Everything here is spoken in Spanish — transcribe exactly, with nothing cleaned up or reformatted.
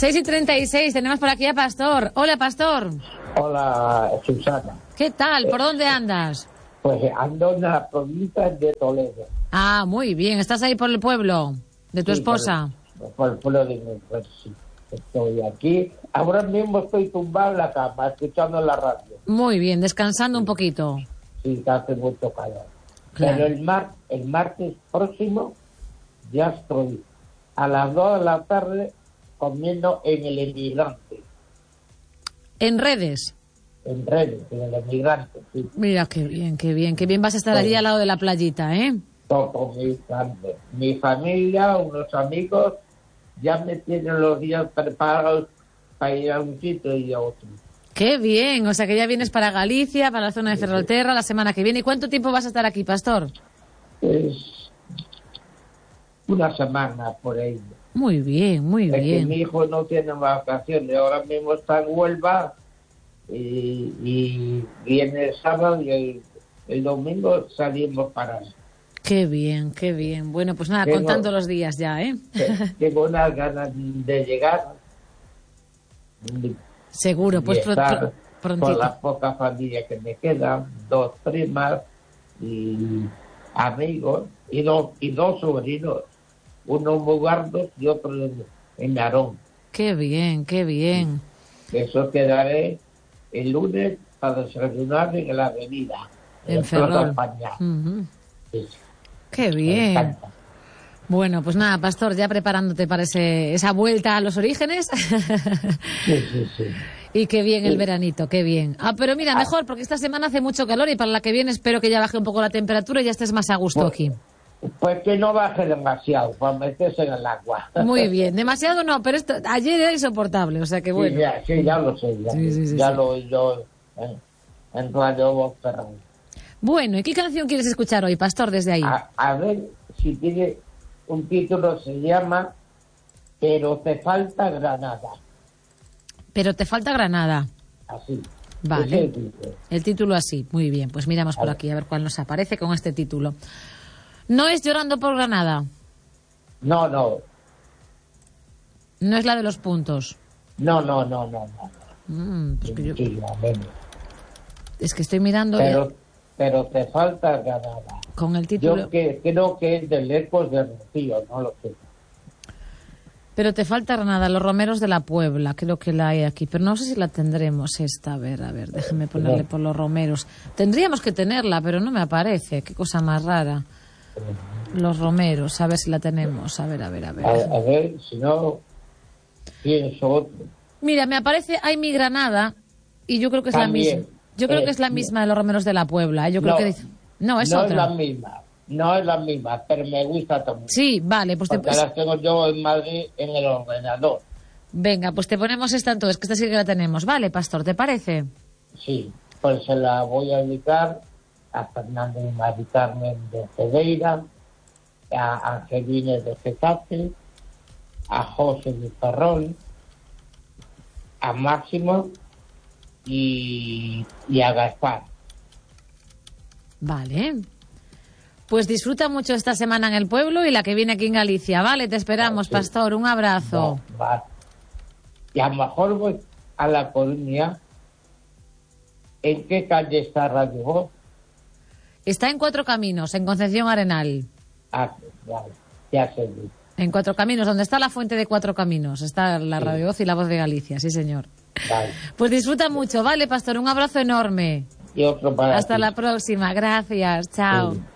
seis y treinta y seis, tenemos por aquí a Pastor. Hola, Pastor. Hola, Susana. ¿Qué tal? ¿Por dónde andas? Pues ando en la provincia de Toledo. Ah, muy bien. ¿Estás ahí por el pueblo de tu Sí, esposa? Por, por el pueblo de mi pues, sí. Estoy aquí. Ahora mismo estoy tumbado en la cama, escuchando la radio. Muy bien, descansando un poquito. Sí, que hace mucho calor. Claro. Pero el, mar, el martes próximo ya estoy a las dos de la tarde comiendo en el Emigrante. ¿En redes? En redes, en el Emigrante, sí. Mira, qué bien, qué bien. Qué bien vas a estar allí al lado de la playita, ¿eh? Todo mi, mi familia, unos amigos, ya me tienen los días preparados para ir a un sitio y a otro. Qué bien, o sea que ya vienes para Galicia, para la zona de Ferrolterra la semana que viene. ¿Y cuánto tiempo vas a estar aquí, Pastor? Pues una semana por ahí. Muy bien, muy Es bien. que mi hijo no tiene vacaciones, ahora mismo está en Huelva y, y viene el sábado y el, el domingo salimos para él. Qué bien, qué bien. Bueno, pues nada, Tengo- contando los días ya, ¿eh? Tengo unas ganas de llegar. Seguro, pues y pro- estar pro- prontito. con la poca familia que me queda, dos primas y amigos y dos y dos sobrinos, uno en Mugardos y otro en, en Narón. Qué bien, qué bien. Eso quedaré el lunes para desayunar en la avenida En en Ferrol. Plaza España. Ujú. Sí, Qué me bien. encanta. Bueno, pues nada, Pastor, ya preparándote para ese, esa vuelta a los orígenes. Sí, sí, sí. Y qué bien el Sí. veranito, qué bien. Ah, pero mira, mejor, porque esta semana hace mucho calor y para la que viene espero que ya baje un poco la temperatura y ya estés más a gusto Pues- aquí. Pues que no baje demasiado para meterse en el agua. Muy bien, demasiado no, pero esto, ayer era insoportable, o sea que bueno. Sí, ya, sí, ya lo sé, ya, Sí, sí, sí, ya sí. lo oí yo en, en Radio Voz Ferrol. Bueno, ¿y qué canción quieres escuchar hoy, Pastor, desde ahí? A, a ver si tiene un título, se llama Pero te falta Granada. Pero te falta Granada. Así. Vale. Ese es el título. El título así, muy bien, pues miramos por A ver. aquí a ver cuál nos aparece con este título. No es Llorando por Granada, No, no, no es la de los puntos. no, no, no, no, no. Mm, pues que yo- Sí, amén. es que estoy mirando Pero, pero te falta Granada. con el título. Yo que, creo que es del Ecos de Rocío, no lo sé. Pero te falta Granada, Los Romeros de la Puebla, creo que la hay aquí, pero no sé si la tendremos esta. A ver, a ver, déjeme ponerle por Los Romeros. Tendríamos que tenerla, pero no me aparece, qué cosa más rara. Los Romeros, a ver si la tenemos, a ver, a ver, a ver. A, a ver, si no, pienso otro. Mira, me aparece Ay mi Granada y yo creo que es También, la misma. Yo creo eh, que es la misma de Los Romeros de la Puebla, ¿eh? Yo creo No, que dice... No, es no otra. es la misma, no es la misma, pero me gusta también. Sí, vale, pues te... Porque las tengo yo en Madrid en el ordenador. Venga, pues te ponemos esta entonces, que esta sí que la tenemos. Vale, Pastor, ¿te parece? Sí, pues se la voy a dedicar a Fernando y Mari Carmen de Cedeira, a Angelina de Getafe, a José de Ferrol, a Máximo y, y a Gaspar. Vale. Pues disfruta mucho esta semana en el pueblo y la que viene aquí en Galicia. Vale, te esperamos, Ah, sí. Pastor. Un abrazo. Va, va. Y a lo mejor voy a La Coruña. ¿En qué calle está Radio Voz? Está en Cuatro Caminos, en Concepción Arenal. Ah, vale, ya sé. En Cuatro Caminos, donde está la fuente de Cuatro Caminos. Está la Sí. Radio Voz y la Voz de Galicia, sí, señor. Vale. Pues disfruta mucho, ¿vale, Pastor? Un abrazo enorme. Y otro para Hasta ti. la próxima. Gracias. Chao. Sí.